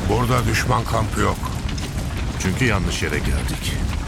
Burada düşman kampı yok. Çünkü yanlış yere geldik.